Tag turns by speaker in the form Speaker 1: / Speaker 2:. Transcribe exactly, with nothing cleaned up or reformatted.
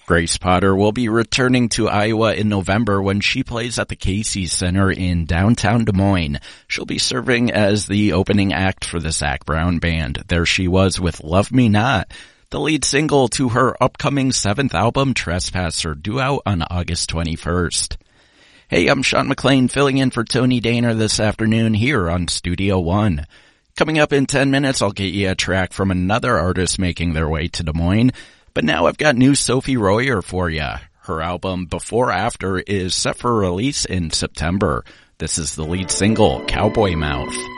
Speaker 1: Grace Potter will be returning to Iowa in November when she plays at the Casey Center in downtown Des Moines. She'll be serving as the opening act for the Zac Brown Band. There she was with Love Me Not, the lead single to her upcoming seventh album, Trespasser, due out on August twenty-first. Hey, I'm Sean McLean filling in for Tony Daner this afternoon here on Studio One. Coming up in ten minutes, I'll get you a track from another artist making their way to Des Moines. But now I've got new Sophie Royer for you. Her album Before After is set for release in September. This is the lead single, Cowboy Mouth.